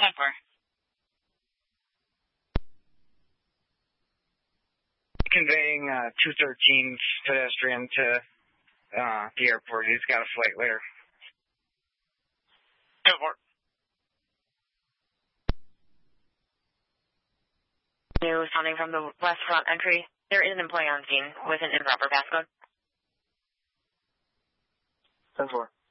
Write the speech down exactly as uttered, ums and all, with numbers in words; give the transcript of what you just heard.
ten four. Conveying uh, two thirteen's pedestrian to uh, the airport. He's got a flight later. ten four. New sounding from the west front entry. There is an employee on scene with an improper passcode. ten four.